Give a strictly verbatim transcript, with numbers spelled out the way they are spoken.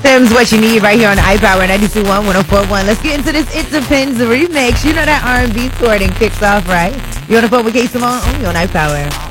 Sims, What You Need, right here on iPower ninety-two point one, one oh four point one. Let's get into this It Depends remix. You know that R and B sorting kicks off, right? You on the phone with K Simone? Only on iPower.